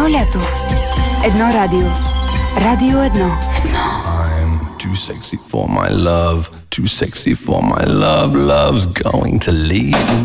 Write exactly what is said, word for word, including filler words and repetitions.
Едно лято. Едно радио. Радио едно. I'm too sexy for my love. Too sexy for my love. Love's going to leave.